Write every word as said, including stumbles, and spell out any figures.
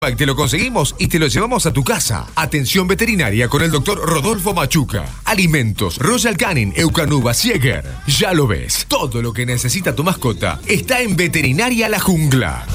Te lo conseguimos y te lo llevamos a tu casa. Atención veterinaria con el doctor Rodolfo Machuca. Alimentos, Royal Canin, Eukanuba, Sieger. Ya lo ves, todo lo que necesita tu mascota está en Veterinaria La Jungla.